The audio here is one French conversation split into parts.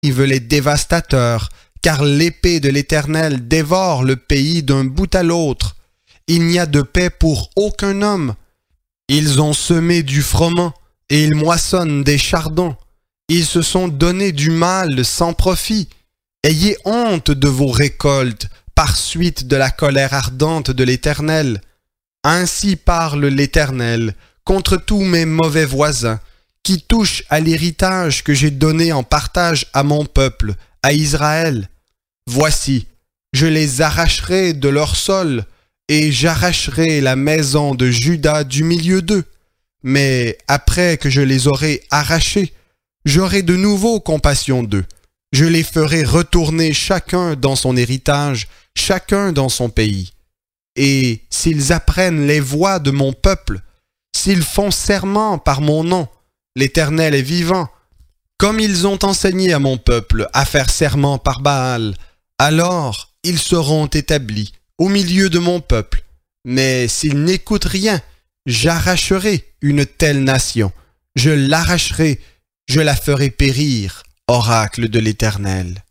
arrivent les dévastateurs, car l'épée de l'Éternel dévore le pays d'un bout à l'autre. Il n'y a de paix pour aucun homme. Ils ont semé du froment, et ils moissonnent des chardons. Ils se sont donné du mal sans profit. Ayez honte de vos récoltes, par suite de la colère ardente de l'Éternel. Ainsi parle l'Éternel contre tous mes mauvais voisins, qui touchent à l'héritage que j'ai donné en partage à mon peuple, à Israël. Voici, je les arracherai de leur sol, et j'arracherai la maison de Juda du milieu d'eux. Mais après que je les aurai arrachés, j'aurai de nouveau compassion d'eux. Je les ferai retourner chacun dans son héritage, chacun dans son pays. Et s'ils apprennent les voies de mon peuple, s'ils font serment par mon nom, l'Éternel est vivant, comme ils ont enseigné à mon peuple à faire serment par Baal, alors ils seront établis au milieu de mon peuple. Mais s'ils n'écoutent rien, j'arracherai une telle nation. Je l'arracherai, je la ferai périr, oracle de l'Éternel.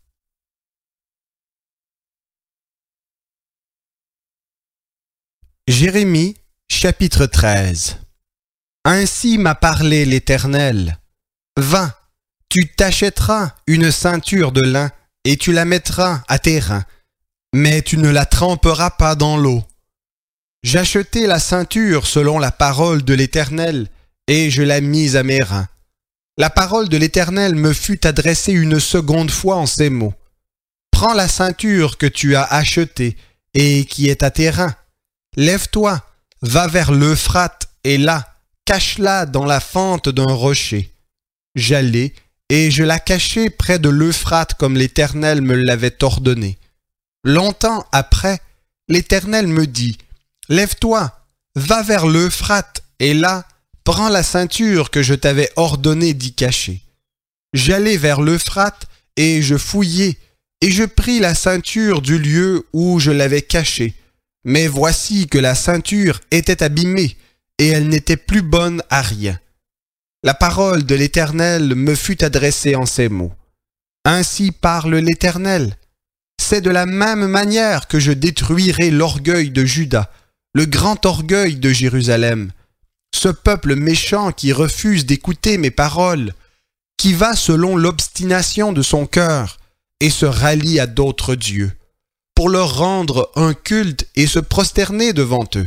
Jérémie, chapitre 13. Ainsi m'a parlé l'Éternel. Va, tu t'achèteras une ceinture de lin et tu la mettras à tes reins, mais tu ne la tremperas pas dans l'eau. J'achetai la ceinture selon la parole de l'Éternel et je la mis à mes reins. La parole de l'Éternel me fut adressée une seconde fois en ces mots. Prends la ceinture que tu as achetée et qui est à tes reins. Lève-toi, va vers l'Euphrate et là, cache-la dans la fente d'un rocher. J'allai et je la cachai près de l'Euphrate comme l'Éternel me l'avait ordonné. Longtemps après, l'Éternel me dit, lève-toi, va vers l'Euphrate et là, prends la ceinture que je t'avais ordonné d'y cacher. J'allai vers l'Euphrate et je fouillai et je pris la ceinture du lieu où je l'avais cachée. Mais voici que la ceinture était abîmée, et elle n'était plus bonne à rien. La parole de l'Éternel me fut adressée en ces mots. Ainsi parle l'Éternel. C'est de la même manière que je détruirai l'orgueil de Juda, le grand orgueil de Jérusalem, ce peuple méchant qui refuse d'écouter mes paroles, qui va selon l'obstination de son cœur et se rallie à d'autres dieux, pour leur rendre un culte et se prosterner devant eux.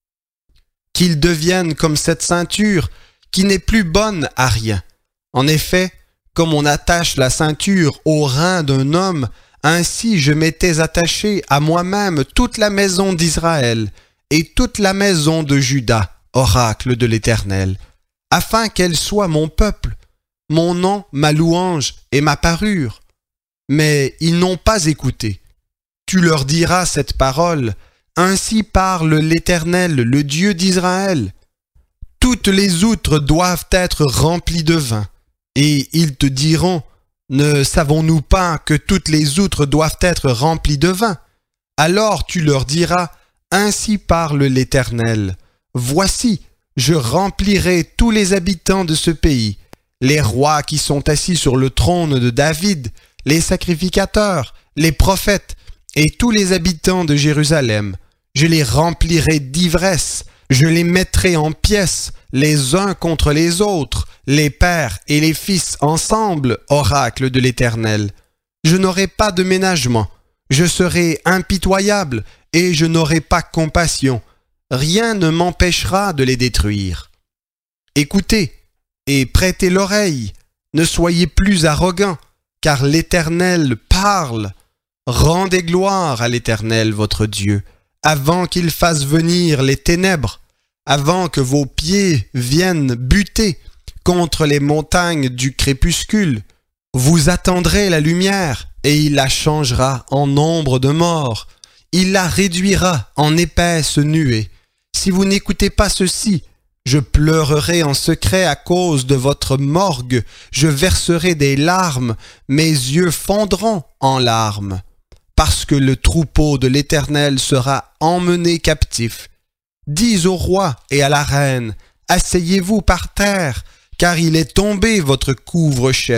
Qu'ils deviennent comme cette ceinture qui n'est plus bonne à rien. En effet, comme on attache la ceinture au rein d'un homme, ainsi je m'étais attaché à moi-même toute la maison d'Israël et toute la maison de Juda, oracle de l'Éternel, afin qu'elle soit mon peuple, mon nom, ma louange et ma parure. Mais ils n'ont pas écouté. Tu leur diras cette parole, ainsi parle l'Éternel, le Dieu d'Israël. Toutes les outres doivent être remplies de vin, et ils te diront, ne savons-nous pas que toutes les outres doivent être remplies de vin? Alors tu leur diras, ainsi parle l'Éternel. Voici, je remplirai tous les habitants de ce pays, les rois qui sont assis sur le trône de David, les sacrificateurs, les prophètes, et tous les habitants de Jérusalem. Je les remplirai d'ivresse, je les mettrai en pièces, les uns contre les autres, les pères et les fils ensemble, oracle de l'Éternel. Je n'aurai pas de ménagement, je serai impitoyable, et je n'aurai pas compassion. Rien ne m'empêchera de les détruire. Écoutez, et prêtez l'oreille, ne soyez plus arrogants, car l'Éternel parle. Rendez gloire à l'Éternel votre Dieu, avant qu'il fasse venir les ténèbres, avant que vos pieds viennent buter contre les montagnes du crépuscule. Vous attendrez la lumière, et il la changera en ombre de mort. Il la réduira en épaisse nuée. Si vous n'écoutez pas ceci, je pleurerai en secret à cause de votre morgue, je verserai des larmes, mes yeux fondront en larmes. Parce que le troupeau de l'Éternel sera emmené captif. Dis au roi et à la reine, asseyez-vous par terre, car il est tombé votre couvre-chef,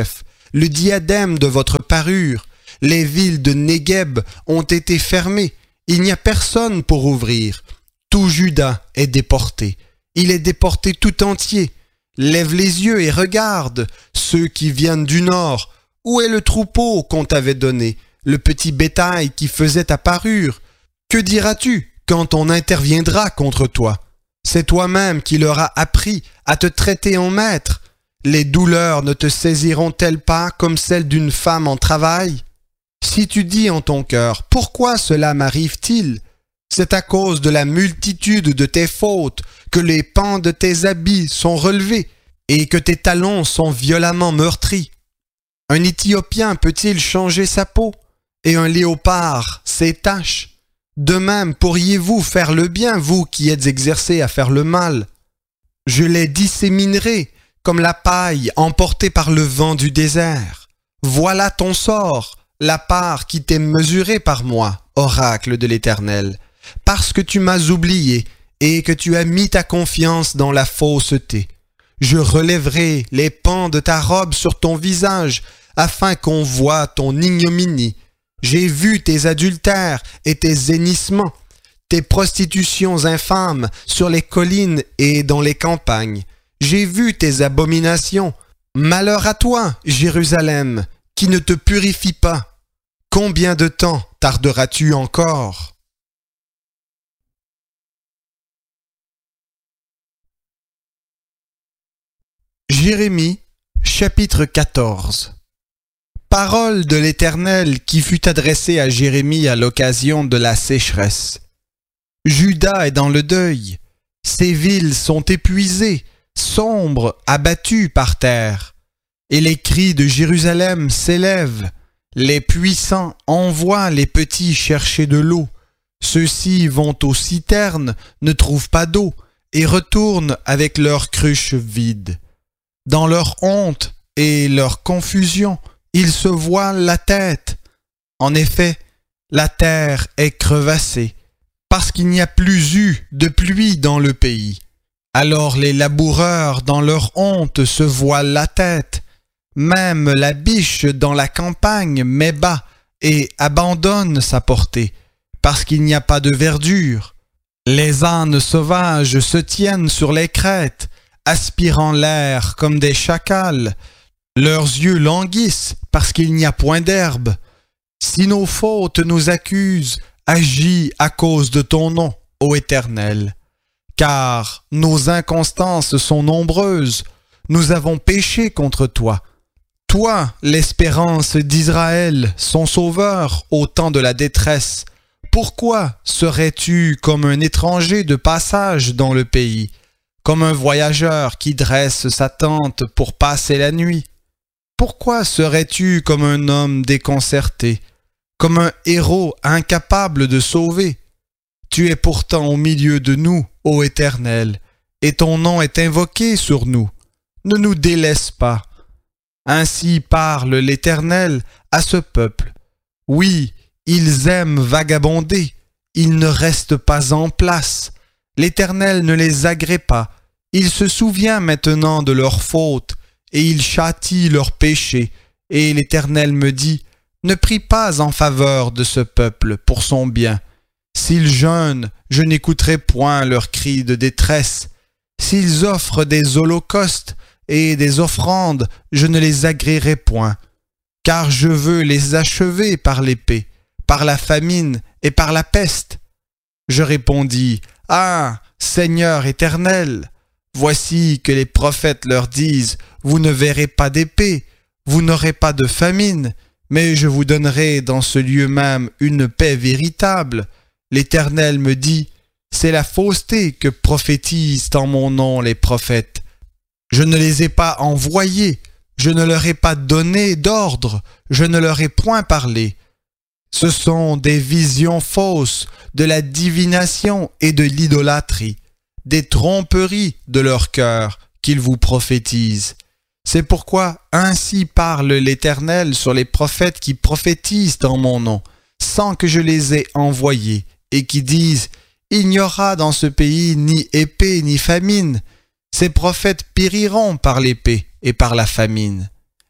le diadème de votre parure. Les villes de Négueb ont été fermées. Il n'y a personne pour ouvrir. Tout Juda est déporté. Il est déporté tout entier. Lève les yeux et regarde ceux qui viennent du nord. Où est le troupeau qu'on t'avait donné, le petit bétail qui faisait ta parure? Que diras-tu quand on interviendra contre toi? C'est toi-même qui leur as appris à te traiter en maître. Les douleurs ne te saisiront-elles pas comme celles d'une femme en travail? Si tu dis en ton cœur, pourquoi cela m'arrive-t-il? C'est à cause de la multitude de tes fautes que les pans de tes habits sont relevés et que tes talons sont violemment meurtris. Un Éthiopien peut-il changer sa peau et un léopard ses taches? De même pourriez-vous faire le bien, vous qui êtes exercés à faire le mal? Je les disséminerai comme la paille emportée par le vent du désert. Voilà ton sort, la part qui t'est mesurée par moi, oracle de l'Éternel, parce que tu m'as oublié et que tu as mis ta confiance dans la fausseté. Je relèverai les pans de ta robe sur ton visage, afin qu'on voie ton ignominie. J'ai vu tes adultères et tes hennissements, tes prostitutions infâmes sur les collines et dans les campagnes. J'ai vu tes abominations. Malheur à toi, Jérusalem, qui ne te purifie pas. Combien de temps tarderas-tu encore? Jérémie, chapitre 14. Parole de l'Éternel qui fut adressée à Jérémie à l'occasion de la sécheresse. Juda est dans le deuil. Ses villes sont épuisées, sombres, abattues par terre. Et les cris de Jérusalem s'élèvent. Les puissants envoient les petits chercher de l'eau. Ceux-ci vont aux citernes, ne trouvent pas d'eau, et retournent avec leurs cruches vides. Dans leur honte et leur confusion, ils se voilent la tête. En effet, la terre est crevassée, parce qu'il n'y a plus eu de pluie dans le pays. Alors les laboureurs dans leur honte se voilent la tête. Même la biche dans la campagne met bas et abandonne sa portée, parce qu'il n'y a pas de verdure. Les ânes sauvages se tiennent sur les crêtes, aspirant l'air comme des chacals. Leurs yeux languissent parce qu'il n'y a point d'herbe. Si nos fautes nous accusent, agis à cause de ton nom, ô Éternel. Car nos inconstances sont nombreuses, nous avons péché contre toi. Toi, l'espérance d'Israël, son sauveur au temps de la détresse, pourquoi serais-tu comme un étranger de passage dans le pays, comme un voyageur qui dresse sa tente pour passer la nuit? Pourquoi serais-tu comme un homme déconcerté, comme un héros incapable de sauver? Tu es pourtant au milieu de nous, ô Éternel, et ton nom est invoqué sur nous. Ne nous délaisse pas. Ainsi parle l'Éternel à ce peuple. Oui, ils aiment vagabonder, ils ne restent pas en place. L'Éternel ne les agrée pas. Il se souvient maintenant de leurs fautes, et il châtie leurs péchés. Et l'Éternel me dit, ne prie pas en faveur de ce peuple pour son bien. S'ils jeûnent, je n'écouterai point leurs cris de détresse. S'ils offrent des holocaustes et des offrandes, je ne les agréerai point. Car je veux les achever par l'épée, par la famine et par la peste. Je répondis, ah, Seigneur éternel, voici que les prophètes leur disent, vous ne verrez pas d'épée, vous n'aurez pas de famine, mais je vous donnerai dans ce lieu même une paix véritable. L'Éternel me dit, c'est la fausseté que prophétisent en mon nom les prophètes. Je ne les ai pas envoyés, je ne leur ai pas donné d'ordre, je ne leur ai point parlé. Ce sont des visions fausses, de la divination et de l'idolâtrie, des tromperies de leur cœur qu'ils vous prophétisent. C'est pourquoi ainsi parle l'Éternel sur les prophètes qui prophétisent en mon nom, sans que je les ai envoyés, et qui disent « Il n'y aura dans ce pays ni épée ni famine ». Ces prophètes périront par l'épée et par la famine.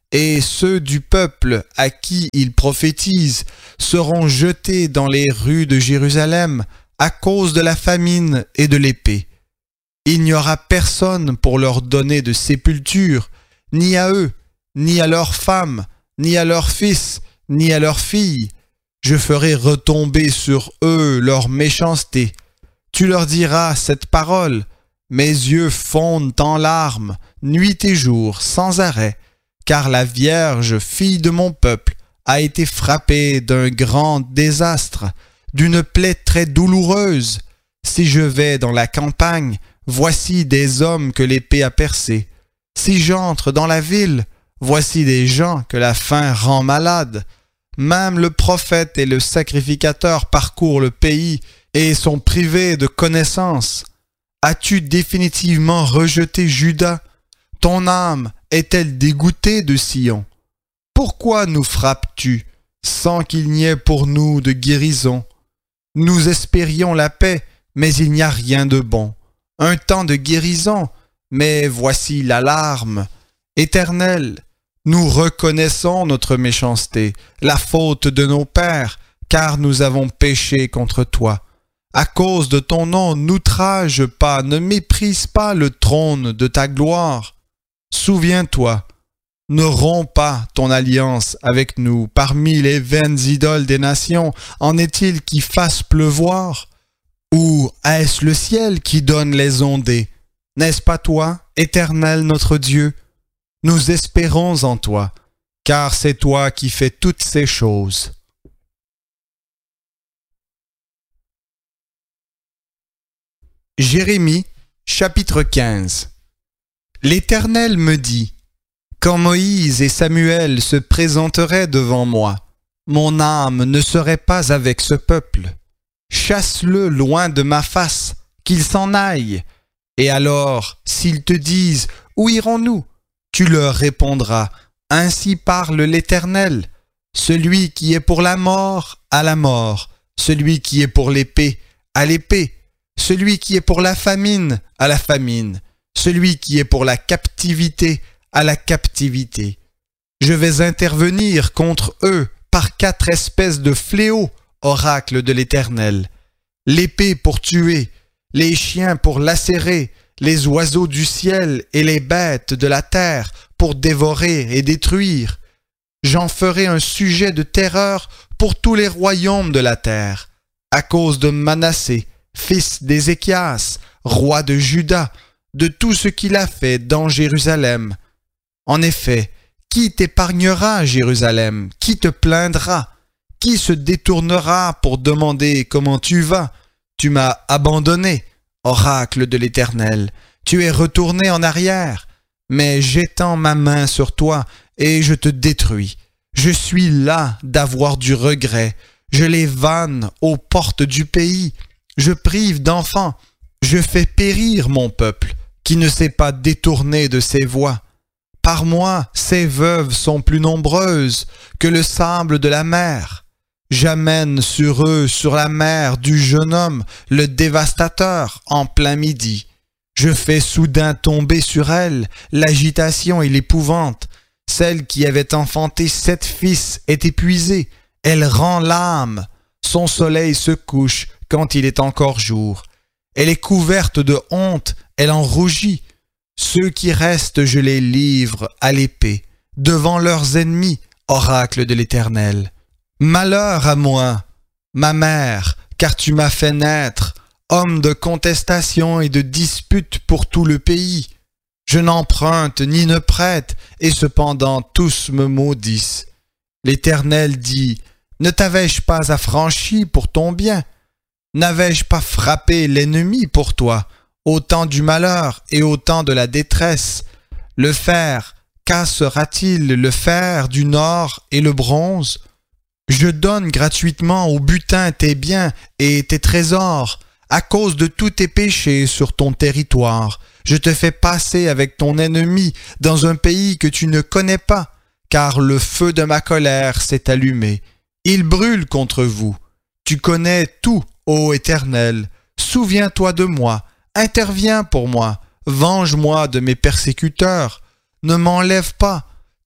et ceux du peuple à qui il prophétise seront jetés dans les rues de Jérusalem à cause de la famine et de l'épée. Il n'y aura personne pour leur donner de sépulture, ni à eux, ni à leurs femmes, ni à leurs fils, ni à leurs filles. Je ferai retomber sur eux leur méchanceté. Tu leur diras cette parole: mes yeux fondent en larmes, nuit et jour, sans arrêt, car la Vierge, fille de mon peuple, a été frappée d'un grand désastre, d'une plaie très douloureuse. Si je vais dans la campagne, voici des hommes que l'épée a percés. Si j'entre dans la ville, voici des gens que la faim rend malades. Même le prophète et le sacrificateur parcourent le pays et sont privés de connaissance. As-tu définitivement rejeté Juda? Ton âme est-elle dégoûtée de Sion? Pourquoi nous frappes-tu sans qu'il n'y ait pour nous de guérison? Nous espérions la paix, mais il n'y a rien de bon. Un temps de guérison, mais voici l'alarme. Éternel, nous reconnaissons notre méchanceté, la faute de nos pères, car nous avons péché contre toi. À cause de ton nom, n'outrage pas, ne méprise pas le trône de ta gloire. Souviens-toi, ne romps pas ton alliance avec nous parmi les vaines idoles des nations. En est-il qui fasse pleuvoir? Ou est-ce le ciel qui donne les ondées? N'est-ce pas toi, Éternel notre Dieu? Nous espérons en toi, car c'est toi qui fais toutes ces choses. Jérémie, chapitre 15. L'Éternel me dit: quand Moïse et Samuel se présenteraient devant moi, mon âme ne serait pas avec ce peuple. Chasse-le loin de ma face, qu'il s'en aille. Et alors, s'ils te disent: où irons-nous? Tu leur répondras: ainsi parle l'Éternel. Celui qui est pour la mort, à la mort. Celui qui est pour l'épée, à l'épée. Celui qui est pour la famine, à la famine. Celui qui est pour la captivité, à la captivité. Je vais intervenir contre eux par 4 espèces de fléaux, oracle de l'Éternel. L'épée pour tuer, les chiens pour lacérer, les oiseaux du ciel et les bêtes de la terre pour dévorer et détruire. J'en ferai un sujet de terreur pour tous les royaumes de la terre, à cause de Manassé, fils d'Ézéchias, roi de Juda, de tout ce qu'il a fait dans Jérusalem. En effet, qui t'épargnera, Jérusalem? Qui te plaindra? Qui se détournera pour demander comment tu vas? Tu m'as abandonné, oracle de l'Éternel. Tu es retourné en arrière, mais j'étends ma main sur toi et je te détruis. Je suis las d'avoir du regret. Je les vanne aux portes du pays. Je prive d'enfants. Je fais périr mon peuple, qui ne s'est pas détourné de ses voies. Par moi, ces veuves sont plus nombreuses que le sable de la mer. J'amène sur eux, sur la mer, du jeune homme, le dévastateur, en plein midi. Je fais soudain tomber sur elle l'agitation et l'épouvante. Celle qui avait enfanté 7 fils est épuisée. Elle rend l'âme. Son soleil se couche quand il est encore jour. Elle est couverte de honte, elle en rougit. Ceux qui restent, je les livre à l'épée, devant leurs ennemis, oracle de l'Éternel. Malheur à moi, ma mère, car tu m'as fait naître, homme de contestation et de dispute pour tout le pays. Je n'emprunte ni ne prête, et cependant tous me maudissent. L'Éternel dit: ne t'avais-je pas affranchi pour ton bien? N'avais-je pas frappé l'ennemi pour toi, au temps du malheur et au temps de la détresse? Le fer, cassera-t-il le fer du nord et le bronze? Je donne gratuitement au butin tes biens et tes trésors, à cause de tous tes péchés sur ton territoire. Je te fais passer avec ton ennemi dans un pays que tu ne connais pas, car le feu de ma colère s'est allumé. Il brûle contre vous. Tu connais tout, ô Éternel. Souviens-toi de moi. Interviens pour moi. Venge-moi de mes persécuteurs. Ne m'enlève pas.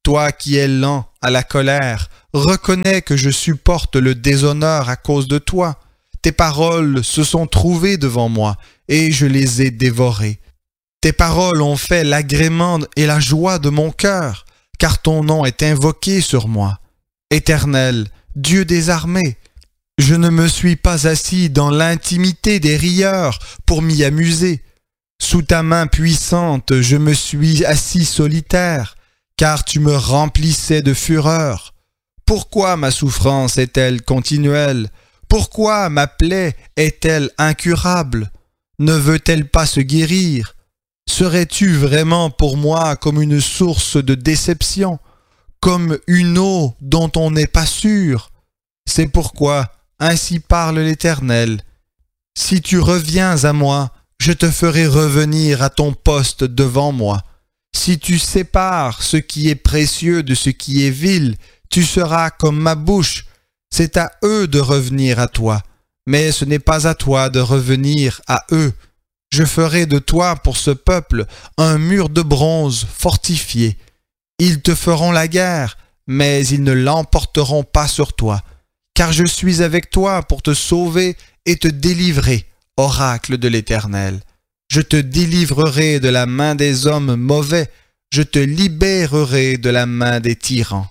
Toi qui es lent à la colère, reconnais que je supporte le déshonneur à cause de toi. Tes paroles se sont trouvées devant moi, et je les ai dévorées. Tes paroles ont fait l'agrément et la joie de mon cœur, car ton nom est invoqué sur moi. Éternel, Dieu des armées, je ne me suis pas assis dans l'intimité des rieurs pour m'y amuser. Sous ta main puissante, je me suis assis solitaire, car tu me remplissais de fureur. Pourquoi ma souffrance est-elle continuelle? Pourquoi ma plaie est-elle incurable? Ne veut-elle pas se guérir? Serais-tu vraiment pour moi comme une source de déception, comme une eau dont on n'est pas sûr? C'est pourquoi, ainsi parle l'Éternel, si tu reviens à moi, je te ferai revenir à ton poste devant moi. Si tu sépares ce qui est précieux de ce qui est vil, tu seras comme ma bouche. C'est à eux de revenir à toi, mais ce n'est pas à toi de revenir à eux. Je ferai de toi pour ce peuple un mur de bronze fortifié. Ils te feront la guerre, mais ils ne l'emporteront pas sur toi, car je suis avec toi pour te sauver et te délivrer, oracle de l'Éternel. Je te délivrerai de la main des hommes mauvais, je te libérerai de la main des tyrans.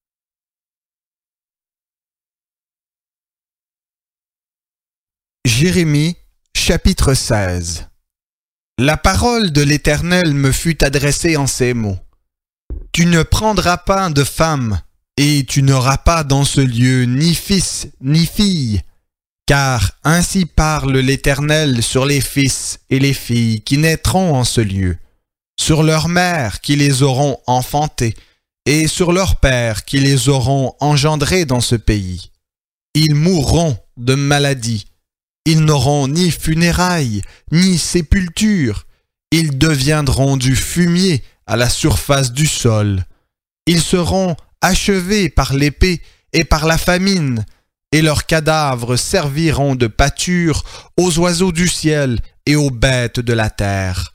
Jérémie, chapitre 16. La parole de l'Éternel me fut adressée en ces mots. Tu ne prendras pas de femme, et tu n'auras pas dans ce lieu ni fils ni fille, car ainsi parle l'Éternel sur les fils et les filles qui naîtront en ce lieu, sur leurs mères qui les auront enfantés, et sur leurs pères qui les auront engendrés dans ce pays. Ils mourront de maladie. Ils n'auront ni funérailles, ni sépulture. Ils deviendront du fumier à la surface du sol. Ils seront achevés par l'épée et par la famine, et leurs cadavres serviront de pâture aux oiseaux du ciel et aux bêtes de la terre.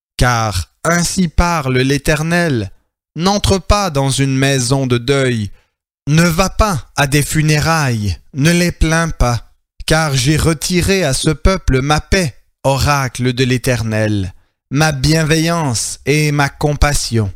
Car ainsi parle l'Éternel, n'entre pas dans une maison de deuil, ne va pas à des funérailles, ne les plains pas, car j'ai retiré à ce peuple ma paix, oracle de l'Éternel, ma bienveillance et ma compassion.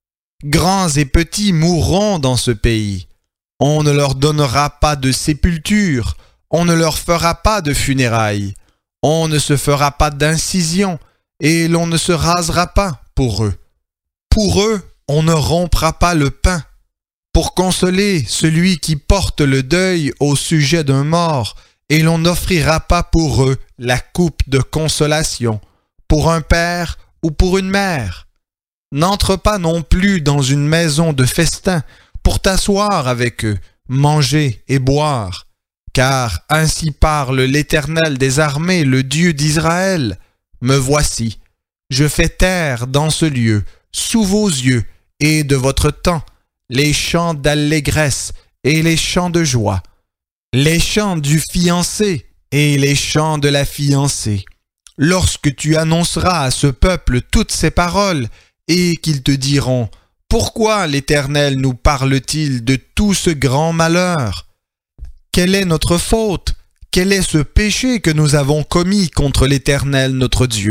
Grands et petits mourront dans ce pays. On ne leur donnera pas de sépulture, on ne leur fera pas de funérailles, on ne se fera pas d'incision, et l'on ne se rasera pas pour eux. Pour eux, on ne rompra pas le pain. Pour consoler celui qui porte le deuil au sujet d'un mort, et l'on n'offrira pas pour eux la coupe de consolation, pour un père ou pour une mère. N'entre pas non plus dans une maison de festin pour t'asseoir avec eux, manger et boire, car ainsi parle l'Éternel des armées, le Dieu d'Israël. Me voici, je fais taire dans ce lieu, sous vos yeux et de votre temps, les chants d'allégresse et les chants de joie, les chants du fiancé et les chants de la fiancée. Lorsque tu annonceras à ce peuple toutes ces paroles, et qu'ils te diront « Pourquoi l'Éternel nous parle-t-il de tout ce grand malheur? Quelle est notre faute? Quel est ce péché que nous avons commis contre l'Éternel notre Dieu? »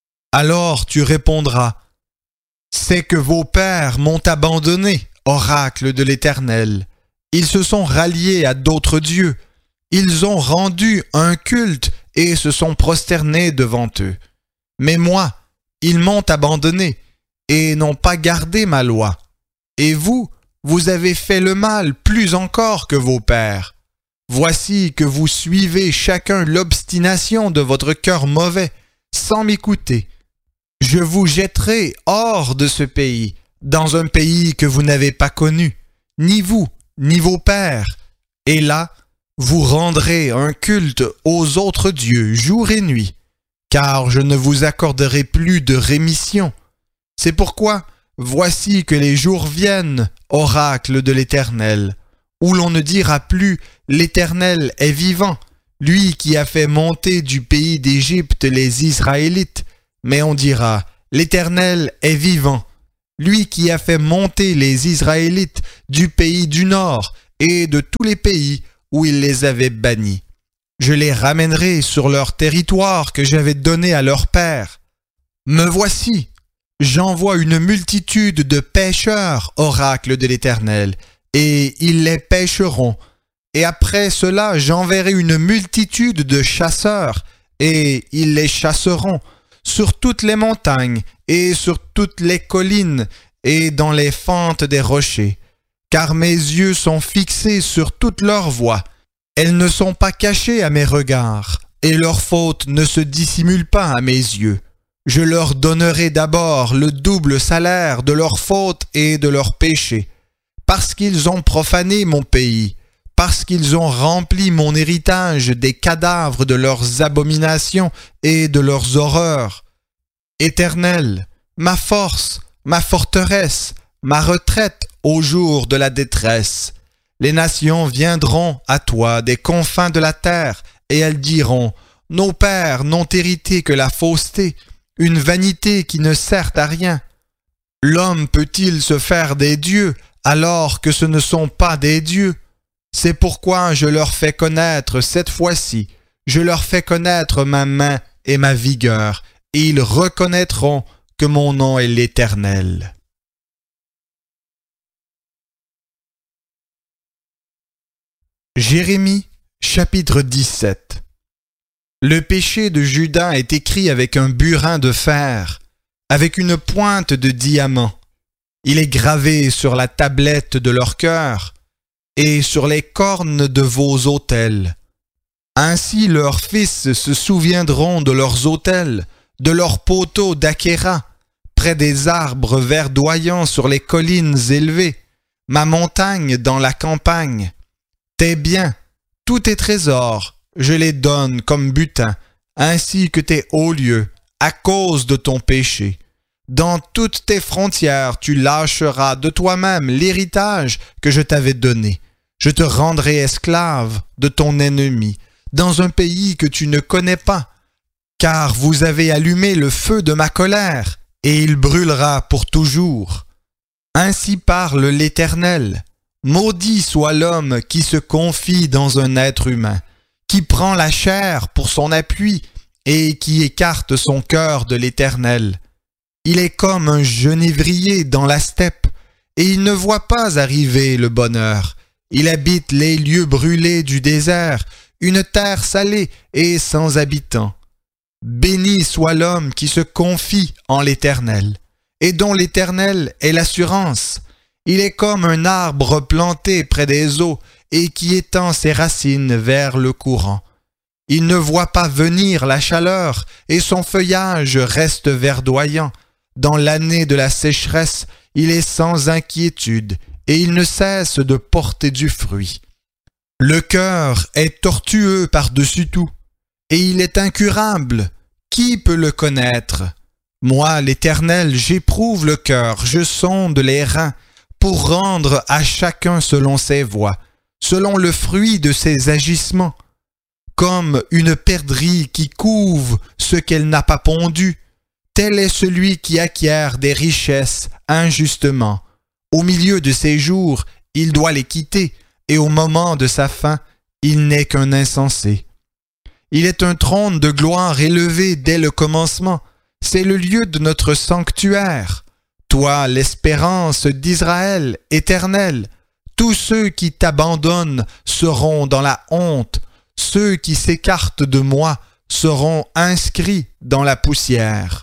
Alors tu répondras « C'est que vos pères m'ont abandonné, oracle de l'Éternel. Ils se sont ralliés à d'autres dieux. Ils ont rendu un culte et se sont prosternés devant eux. Mais moi, ils m'ont abandonné et n'ont pas gardé ma loi. Et vous, vous avez fait le mal plus encore que vos pères. Voici que vous suivez chacun l'obstination de votre cœur mauvais, sans m'écouter. Je vous jetterai hors de ce pays, dans un pays que vous n'avez pas connu, ni vous, ni vos pères. Et là, vous rendrez un culte aux autres dieux jour et nuit, car je ne vous accorderai plus de rémission. C'est pourquoi, voici que les jours viennent, oracle de l'Éternel, où l'on ne dira plus « L'Éternel est vivant, lui qui a fait monter du pays d'Égypte les Israélites », mais on dira « L'Éternel est vivant, lui qui a fait monter les Israélites du pays du nord et de tous les pays où il les avait bannis. Je les ramènerai sur leur territoire que j'avais donné à leurs pères. Me voici, j'envoie une multitude de pêcheurs, oracle de l'Éternel, et ils les pêcheront. Et après cela, j'enverrai une multitude de chasseurs, et ils les chasseront sur toutes les montagnes et sur toutes les collines et dans les fentes des rochers. Car mes yeux sont fixés sur toutes leurs voies. Elles ne sont pas cachées à mes regards, et leurs fautes ne se dissimulent pas à mes yeux. Je leur donnerai d'abord le double salaire de leurs fautes et de leurs péchés, parce qu'ils ont profané mon pays, parce qu'ils ont rempli mon héritage des cadavres de leurs abominations et de leurs horreurs. Éternel, ma force, ma forteresse, ma retraite au jour de la détresse. Les nations viendront à toi des confins de la terre, et elles diront, « Nos pères n'ont hérité que la fausseté, une vanité qui ne sert à rien. L'homme peut-il se faire des dieux alors que ce ne sont pas des dieux? C'est pourquoi je leur fais connaître cette fois-ci, je leur fais connaître ma main et ma vigueur, et ils reconnaîtront que mon nom est l'Éternel. » Jérémie, chapitre 17. Le péché de Juda est écrit avec un burin de fer, avec une pointe de diamant. Il est gravé sur la tablette de leur cœur et sur les cornes de vos autels. Ainsi leurs fils se souviendront de leurs autels, de leurs poteaux d'Achéra, près des arbres verdoyants sur les collines élevées, ma montagne dans la campagne. Tes biens, tous tes trésors, je les donne comme butin, ainsi que tes hauts lieux, à cause de ton péché. Dans toutes tes frontières, tu lâcheras de toi-même l'héritage que je t'avais donné. Je te rendrai esclave de ton ennemi, dans un pays que tu ne connais pas, car vous avez allumé le feu de ma colère, et il brûlera pour toujours. Ainsi parle l'Éternel. Maudit soit l'homme qui se confie dans un être humain, qui prend la chair pour son appui et qui écarte son cœur de l'Éternel. Il est comme un genévrier dans la steppe, et il ne voit pas arriver le bonheur. Il habite les lieux brûlés du désert, une terre salée et sans habitants. Béni soit l'homme qui se confie en l'Éternel, et dont l'Éternel est l'assurance. Il est comme un arbre planté près des eaux et qui étend ses racines vers le courant. Il ne voit pas venir la chaleur et son feuillage reste verdoyant. Dans l'année de la sécheresse, il est sans inquiétude et il ne cesse de porter du fruit. Le cœur est tortueux par-dessus tout et il est incurable. Qui peut le connaître? Moi, l'Éternel, j'éprouve le cœur, je sonde les reins, pour rendre à chacun selon ses voies, selon le fruit de ses agissements. Comme une perdrix qui couve ce qu'elle n'a pas pondu, tel est celui qui acquiert des richesses injustement. Au milieu de ses jours, il doit les quitter, et au moment de sa fin, il n'est qu'un insensé. Il est un trône de gloire élevé dès le commencement, c'est le lieu de notre sanctuaire. Toi, l'espérance d'Israël, Éternel, tous ceux qui t'abandonnent seront dans la honte, ceux qui s'écartent de moi seront inscrits dans la poussière.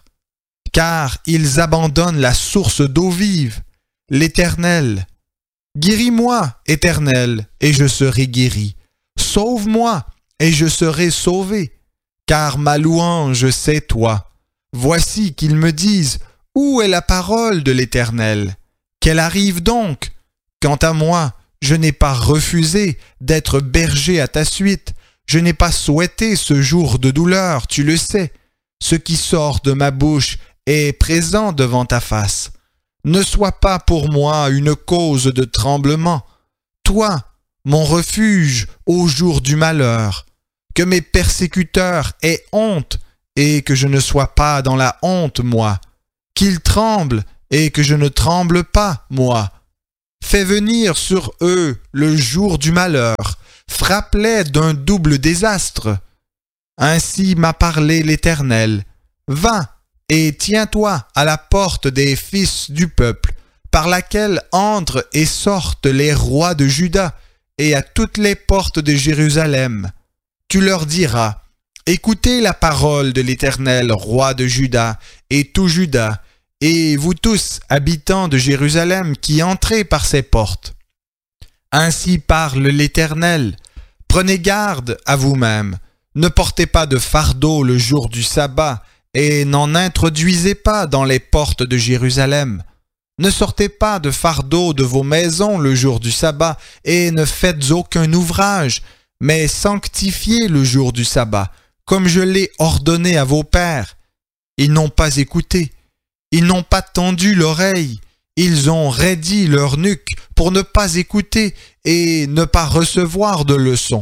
Car ils abandonnent la source d'eau vive, l'Éternel. Guéris-moi, Éternel, et je serai guéri. Sauve-moi, et je serai sauvé, car ma louange c'est toi. Voici qu'ils me disent, où est la parole de l'Éternel? Qu'elle arrive donc. Quant à moi, je n'ai pas refusé d'être berger à ta suite. Je n'ai pas souhaité ce jour de douleur, tu le sais. Ce qui sort de ma bouche est présent devant ta face. Ne sois pas pour moi une cause de tremblement. Toi, mon refuge au jour du malheur. Que mes persécuteurs aient honte et que je ne sois pas dans la honte, moi. Qu'ils tremblent et que je ne tremble pas, moi. Fais venir sur eux le jour du malheur, frappe-les d'un double désastre. Ainsi m'a parlé l'Éternel. Va et tiens-toi à la porte des fils du peuple, par laquelle entrent et sortent les rois de Juda, et à toutes les portes de Jérusalem. Tu leur diras, écoutez la parole de l'Éternel, roi de Juda, et tout Juda, et vous tous, habitants de Jérusalem, qui entrez par ces portes. Ainsi parle l'Éternel, prenez garde à vous-même, ne portez pas de fardeau le jour du sabbat, et n'en introduisez pas dans les portes de Jérusalem. Ne sortez pas de fardeau de vos maisons le jour du sabbat, et ne faites aucun ouvrage, mais sanctifiez le jour du sabbat, comme je l'ai ordonné à vos pères. Ils n'ont pas écouté, ils n'ont pas tendu l'oreille, ils ont raidi leur nuque pour ne pas écouter et ne pas recevoir de leçons.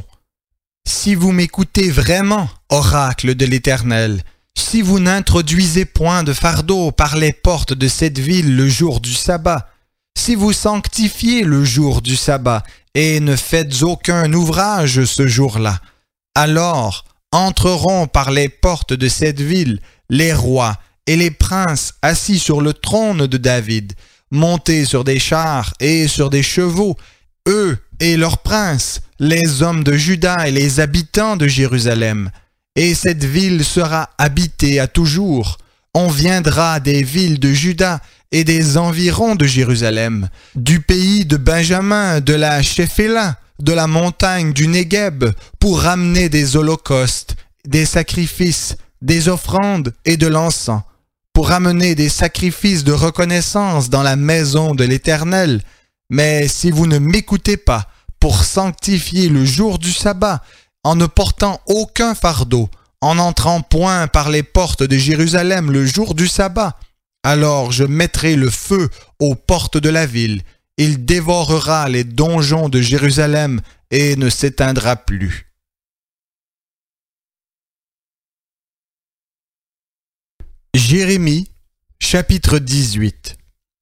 Si vous m'écoutez vraiment, oracle de l'Éternel, si vous n'introduisez point de fardeau par les portes de cette ville le jour du sabbat, si vous sanctifiez le jour du sabbat et ne faites aucun ouvrage ce jour-là, alors entreront par les portes de cette ville les rois et les princes assis sur le trône de David, montés sur des chars et sur des chevaux, eux et leurs princes, les hommes de Juda et les habitants de Jérusalem. Et cette ville sera habitée à toujours. On viendra des villes de Juda et des environs de Jérusalem, du pays de Benjamin, de la Shéphéla, de la montagne du Négueb, pour ramener des holocaustes, des sacrifices, des offrandes et de l'encens, pour ramener des sacrifices de reconnaissance dans la maison de l'Éternel. Mais si vous ne m'écoutez pas pour sanctifier le jour du sabbat, en ne portant aucun fardeau, en n'entrant point par les portes de Jérusalem le jour du sabbat, alors je mettrai le feu aux portes de la ville. Il dévorera les donjons de Jérusalem et ne s'éteindra plus. Jérémie, chapitre 18.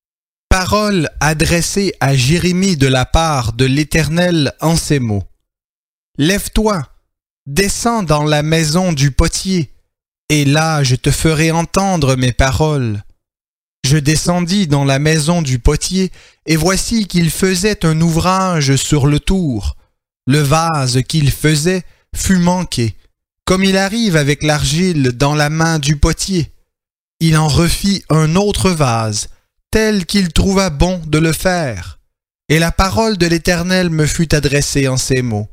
Parole adressée à Jérémie de la part de l'Éternel en ces mots. Lève-toi, descends dans la maison du potier, et là je te ferai entendre mes paroles. Je descendis dans la maison du potier, et voici qu'il faisait un ouvrage sur le tour. Le vase qu'il faisait fut manqué, comme il arrive avec l'argile dans la main du potier. Il en refit un autre vase, tel qu'il trouva bon de le faire. Et la parole de l'Éternel me fut adressée en ces mots.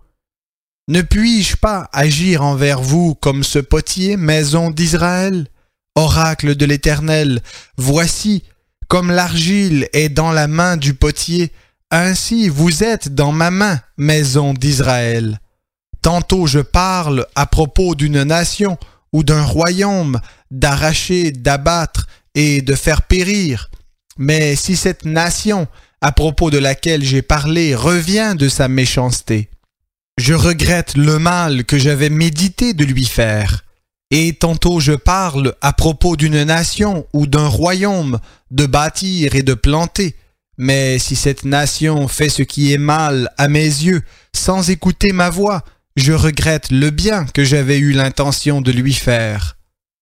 Ne puis-je pas agir envers vous comme ce potier, maison d'Israël? Oracle de l'Éternel, voici, comme l'argile est dans la main du potier, ainsi vous êtes dans ma main, maison d'Israël. Tantôt je parle à propos d'une nation ou d'un royaume, d'arracher, d'abattre et de faire périr. Mais si cette nation, à propos de laquelle j'ai parlé, revient de sa méchanceté, je regrette le mal que j'avais médité de lui faire. Et tantôt je parle à propos d'une nation ou d'un royaume, de bâtir et de planter. Mais si cette nation fait ce qui est mal à mes yeux, sans écouter ma voix, je regrette le bien que j'avais eu l'intention de lui faire.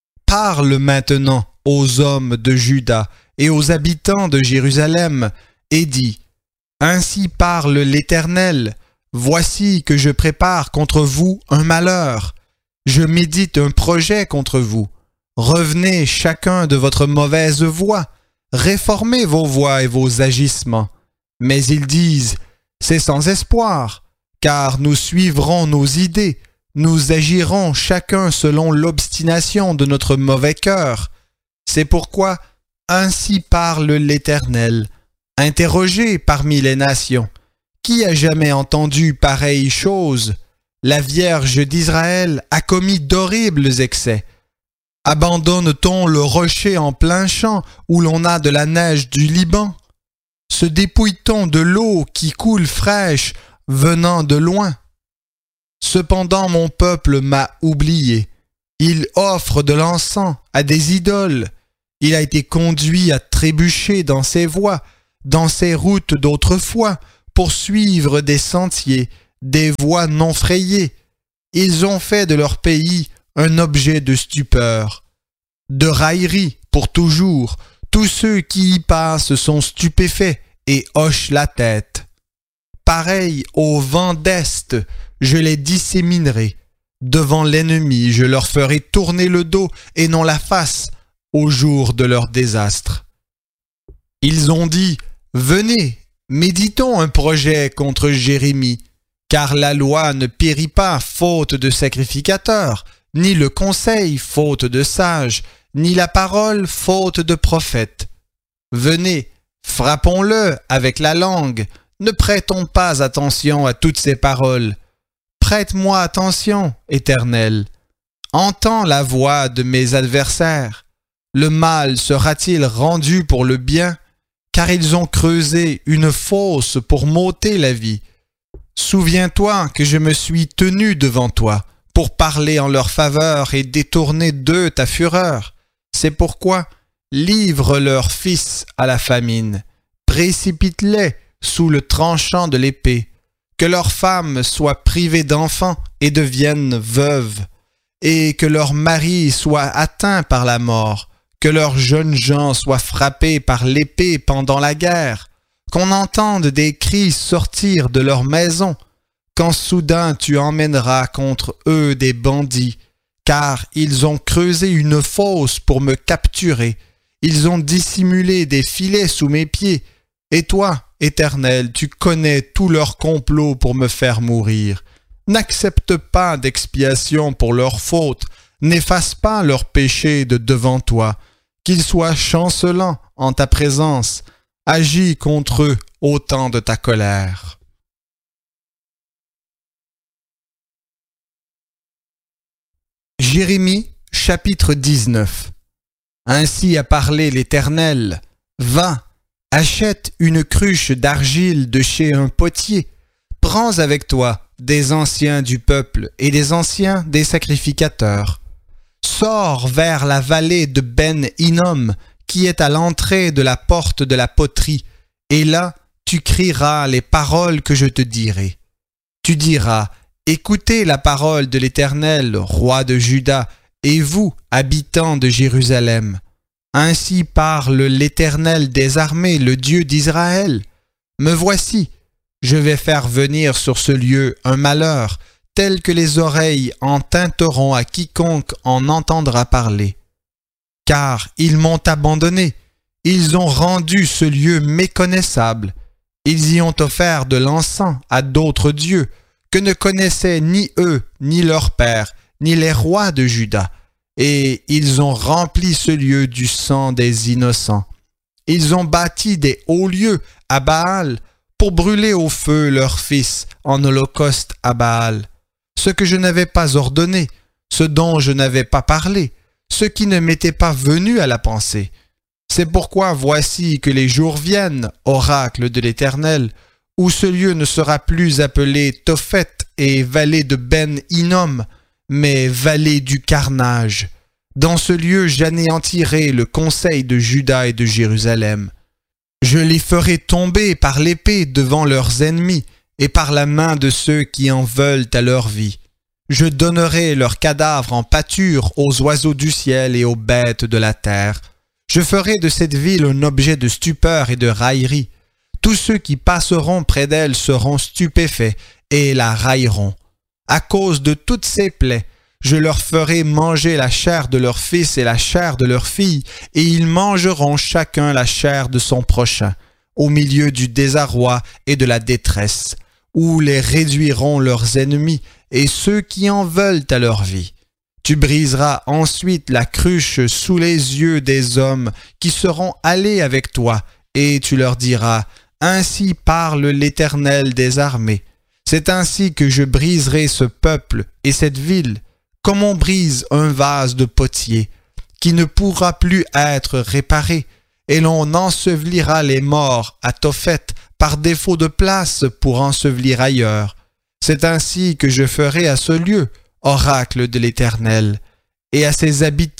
Parle maintenant aux hommes de Juda et aux habitants de Jérusalem, et dis, ainsi parle l'Éternel, voici que je prépare contre vous un malheur. Je médite un projet contre vous. Revenez chacun de votre mauvaise voie. Réformez vos voies et vos agissements. Mais ils disent, c'est sans espoir, car nous suivrons nos idées. Nous agirons chacun selon l'obstination de notre mauvais cœur. C'est pourquoi, ainsi parle l'Éternel. Interrogez parmi les nations. Qui a jamais entendu pareille chose? La Vierge d'Israël a commis d'horribles excès. Abandonne-t-on le rocher en plein champ où l'on a de la neige du Liban? Se dépouille-t-on de l'eau qui coule fraîche venant de loin? Cependant mon peuple m'a oublié. Il offre de l'encens à des idoles. Il a été conduit à trébucher dans ses voies, dans ses routes d'autrefois, pour suivre des sentiers, des voies non frayées. Ils ont fait de leur pays un objet de stupeur, de raillerie pour toujours. Tous ceux qui y passent sont stupéfaits et hochent la tête. Pareil au vent d'Est, je les disséminerai. Devant l'ennemi, je leur ferai tourner le dos et non la face au jour de leur désastre. Ils ont dit, venez, méditons un projet contre Jérémie, car la loi ne périt pas faute de sacrificateurs, ni le conseil faute de sages, ni la parole faute de prophètes. Venez, frappons-le avec la langue, ne prêtons pas attention à toutes ces paroles. Prête-moi attention, Éternel. Entends la voix de mes adversaires. Le mal sera-t-il rendu pour le bien, car ils ont creusé une fosse pour m'ôter la vie. Souviens-toi que je me suis tenu devant toi pour parler en leur faveur et détourner d'eux ta fureur. C'est pourquoi livre leurs fils à la famine, précipite-les sous le tranchant de l'épée, que leurs femmes soient privées d'enfants et deviennent veuves, et que leurs maris soient atteints par la mort, que leurs jeunes gens soient frappés par l'épée pendant la guerre, qu'on entende des cris sortir de leurs maisons, quand soudain tu emmèneras contre eux des bandits, car ils ont creusé une fosse pour me capturer, ils ont dissimulé des filets sous mes pieds, et toi, Éternel, tu connais tous leurs complots pour me faire mourir. N'accepte pas d'expiation pour leurs fautes, n'efface pas leurs péchés de devant toi, qu'ils soient chancelants en ta présence, agis contre eux au temps de ta colère. Jérémie, chapitre 19. Ainsi a parlé l'Éternel, va, achète une cruche d'argile de chez un potier, prends avec toi des anciens du peuple et des anciens des sacrificateurs. Sors vers la vallée de Ben-Hinnom, qui est à l'entrée de la porte de la poterie, et là tu crieras les paroles que je te dirai. Tu diras, écoutez la parole de l'Éternel, roi de Juda, et vous, habitants de Jérusalem. Ainsi parle l'Éternel des armées, le Dieu d'Israël. Me voici, je vais faire venir sur ce lieu un malheur, tel que les oreilles en tinteront à quiconque en entendra parler. Car ils m'ont abandonné, ils ont rendu ce lieu méconnaissable, ils y ont offert de l'encens à d'autres dieux, que ne connaissaient ni eux, ni leurs pères, ni les rois de Juda. Et ils ont rempli ce lieu du sang des innocents. Ils ont bâti des hauts lieux à Baal pour brûler au feu leurs fils en holocauste à Baal. Ce que je n'avais pas ordonné, ce dont je n'avais pas parlé, ce qui ne m'était pas venu à la pensée. C'est pourquoi voici que les jours viennent, oracle de l'Éternel, où ce lieu ne sera plus appelé Tophet et vallée de Ben-Hinnom, mais vallée du carnage. Dans ce lieu, j'anéantirai le conseil de Juda et de Jérusalem. Je les ferai tomber par l'épée devant leurs ennemis et par la main de ceux qui en veulent à leur vie. Je donnerai leurs cadavres en pâture aux oiseaux du ciel et aux bêtes de la terre. Je ferai de cette ville un objet de stupeur et de raillerie. Tous ceux qui passeront près d'elle seront stupéfaits et la railleront. À cause de toutes ces plaies, je leur ferai manger la chair de leurs fils et la chair de leurs filles, et ils mangeront chacun la chair de son prochain, au milieu du désarroi et de la détresse, où les réduiront leurs ennemis et ceux qui en veulent à leur vie. Tu briseras ensuite la cruche sous les yeux des hommes qui seront allés avec toi, et tu leur diras, « Ainsi parle l'Éternel des armées. C'est ainsi que je briserai ce peuple et cette ville, comme on brise un vase de potier, qui ne pourra plus être réparé, et l'on ensevelira les morts à Tophet par défaut de place pour ensevelir ailleurs. C'est ainsi que je ferai à ce lieu, oracle de l'Éternel, et à ses habitants,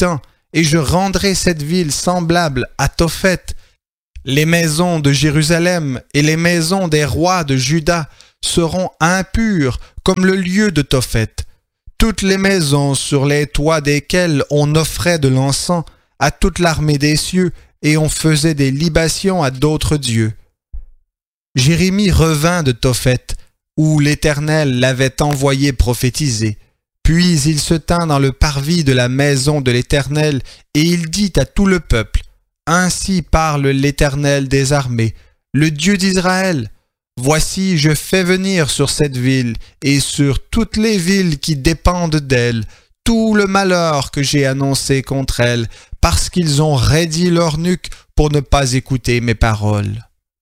et je rendrai cette ville semblable à Tophet. Les maisons de Jérusalem et les maisons des rois de Juda seront impures comme le lieu de Tophet. Toutes les maisons sur les toits desquelles on offrait de l'encens à toute l'armée des cieux et on faisait des libations à d'autres dieux. Jérémie revint de Tophet, où l'Éternel l'avait envoyé prophétiser. Puis il se tint dans le parvis de la maison de l'Éternel, et il dit à tout le peuple, « Ainsi parle l'Éternel des armées, le Dieu d'Israël. Voici, je fais venir sur cette ville et sur toutes les villes qui dépendent d'elle tout le malheur que j'ai annoncé contre elles, parce qu'ils ont raidi leur nuque pour ne pas écouter mes paroles. »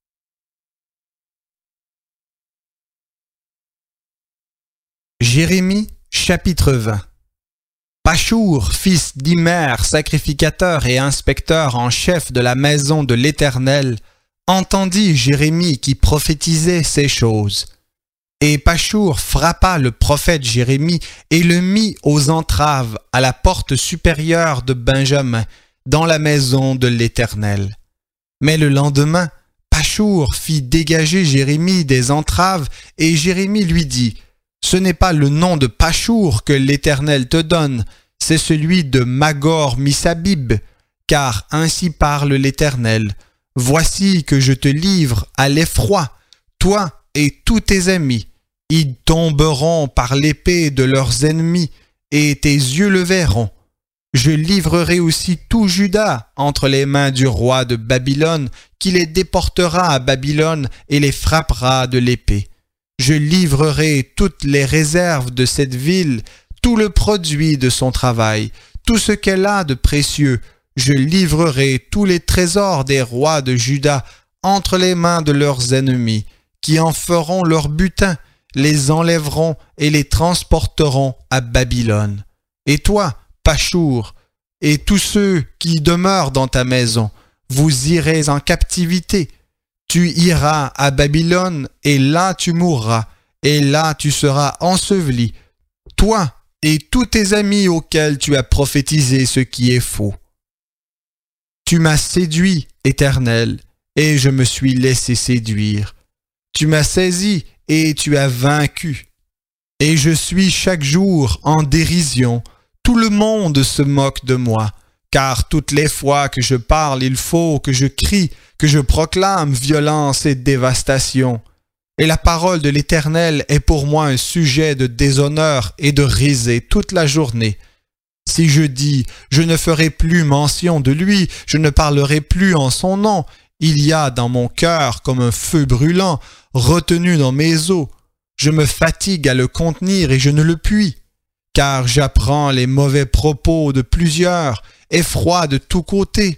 Jérémie, chapitre 20. Pachour, fils d'Imer, sacrificateur et inspecteur en chef de la maison de l'Éternel, entendit Jérémie qui prophétisait ces choses. Et Pachour frappa le prophète Jérémie et le mit aux entraves à la porte supérieure de Benjamin, dans la maison de l'Éternel. Mais le lendemain, Pachour fit dégager Jérémie des entraves, et Jérémie lui dit, « Ce n'est pas le nom de Pachour que l'Éternel te donne, c'est celui de Magor-Missabib, car ainsi parle l'Éternel. Voici que je te livre à l'effroi, toi et tous tes amis. Ils tomberont par l'épée de leurs ennemis, et tes yeux le verront. Je livrerai aussi tout Juda entre les mains du roi de Babylone, qui les déportera à Babylone et les frappera de l'épée. Je livrerai toutes les réserves de cette ville, tout le produit de son travail, tout ce qu'elle a de précieux. Je livrerai tous les trésors des rois de Juda entre les mains de leurs ennemis, qui en feront leur butin, les enlèveront et les transporteront à Babylone. Et toi, Pachour, et tous ceux qui demeurent dans ta maison, vous irez en captivité. Tu iras à Babylone, et là tu mourras, et là tu seras enseveli, toi et tous tes amis auxquels tu as prophétisé ce qui est faux. Tu m'as séduit, Éternel, et je me suis laissé séduire. Tu m'as saisi, et tu as vaincu. Et je suis chaque jour en dérision. Tout le monde se moque de moi, car toutes les fois que je parle, il faut que je crie, que je proclame violence et dévastation. Et la parole de l'Éternel est pour moi un sujet de déshonneur et de risée toute la journée. Si je dis, je ne ferai plus mention de lui, je ne parlerai plus en son nom, il y a dans mon cœur comme un feu brûlant, retenu dans mes os. Je me fatigue à le contenir et je ne le puis, car j'apprends les mauvais propos de plusieurs, effroi de tous côtés.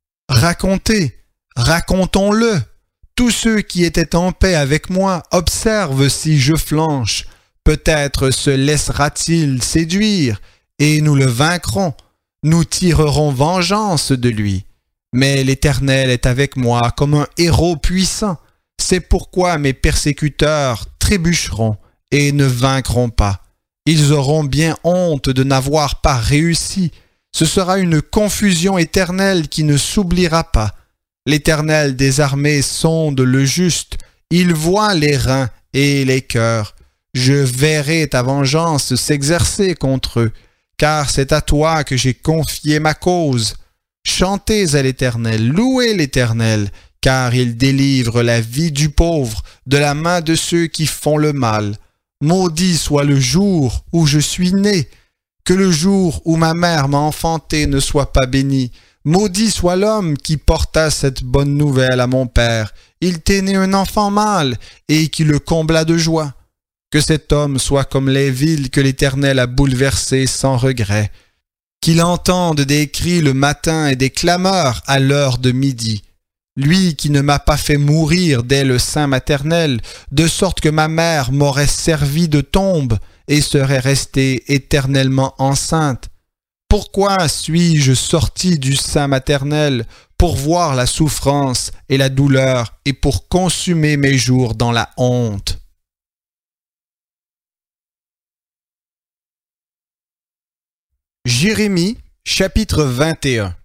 Racontons-le. Tous ceux qui étaient en paix avec moi observent si je flanche. Peut-être se laissera-t-il séduire, et nous le vaincrons. Nous tirerons vengeance de lui. Mais l'Éternel est avec moi comme un héros puissant. C'est pourquoi mes persécuteurs trébucheront et ne vaincront pas. Ils auront bien honte de n'avoir pas réussi. Ce sera une confusion éternelle qui ne s'oubliera pas. L'Éternel des armées sonde le juste. Il voit les reins et les cœurs. Je verrai ta vengeance s'exercer contre eux, car c'est à toi que j'ai confié ma cause. Chantez à l'Éternel, louez l'Éternel, car il délivre la vie du pauvre de la main de ceux qui font le mal. Maudit soit le jour où je suis né, que le jour où ma mère m'a enfanté ne soit pas béni. Maudit soit l'homme qui porta cette bonne nouvelle à mon père. Il t'est né un enfant mâle et qui le combla de joie. Que cet homme soit comme les villes que l'Éternel a bouleversées sans regret. Qu'il entende des cris le matin et des clameurs à l'heure de midi. Lui qui ne m'a pas fait mourir dès le sein maternel, de sorte que ma mère m'aurait servi de tombe et serait restée éternellement enceinte. Pourquoi suis-je sorti du sein maternel pour voir la souffrance et la douleur et pour consumer mes jours dans la honte? Jérémie, Chapitre 21.